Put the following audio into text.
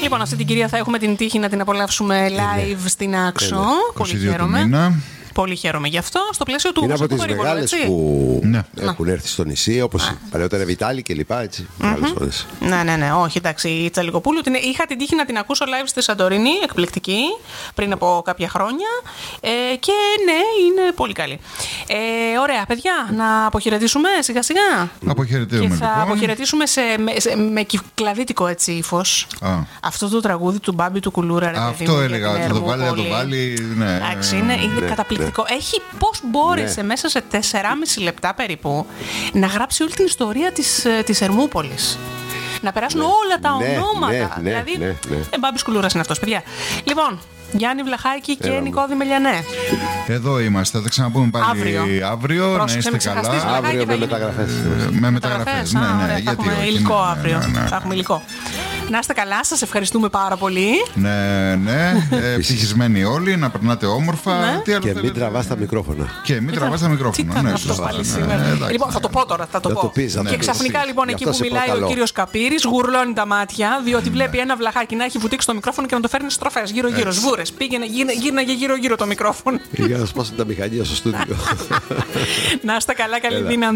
Λοιπόν, αυτή την κυρία θα έχουμε την τύχη να την απολαύσουμε live στην Άξο. Πολύ χαίρομαι. Πολύ χαίρομαι γι' αυτό. Στο πλαίσιο του είναι από τις μεγάλες που έχουν έρθει στο νησί, όπως παλαιότερα Βιτάλη και λοιπά. Έτσι, ναι. Όχι, εντάξει. Η Τσαλικοπούλου είχα την τύχη να την ακούσω live στη Σαντορίνη, εκπληκτική, πριν από κάποια χρόνια. Και ναι, είναι πολύ καλή. Ωραία, παιδιά, να αποχαιρετήσουμε σιγά-σιγά. Αποχαιρετήσουμε. Και θα αποχαιρετήσουμε με κυκλαδίτικο έτσι ύφος. Αυτό το τραγούδι του Μπάμπη του Κουλούρα. Αυτό έλεγα. Θα το βάλει. Εντάξει, είναι καταπληκτικό. Έχει πώς μπόρεσε μέσα σε 4,5 λεπτά περίπου να γράψει όλη την ιστορία της Ερμούπολης. Να περάσουν όλα τα ονόματα. Δηλαδή, Μπάμπης Κουλούρας είναι αυτός, παιδιά. Λοιπόν, Γιάννη Βλαχάκη και Νικόδη Μελιανέ. Εδώ είμαστε, θα τα ξαναπούμε πάλι αύριο. Πρόσεξε, να είστε καλά. Αύριο με μεταγραφές. Με μεταγραφές, ναι. Θα έχουμε υλικό αύριο. Θα έχουμε υλικό. Να είστε καλά, σας ευχαριστούμε πάρα πολύ. Ναι. Ευτυχισμένοι όλοι, να περνάτε όμορφα. Και μην τραβάς τα μικρόφωνα. Τι ήταν αυτό πάλι σήμερα. Λοιπόν, θα το πω τώρα. Και ξαφνικά λοιπόν εκεί που μιλάει ο κύριος Καπύρης, γουρλώνει τα μάτια, διότι βλέπει ένα βλαχάκι να έχει βουτήξει το μικρόφωνο και να το φέρνει στροφές γύρω-γύρω. Σβούρες. Γύρναγε γύρω-γύρω το μικρόφωνο. Για να σπάσουν τα μηχανία στο στούντιο. Να είστε καλά, καλή δύναμη.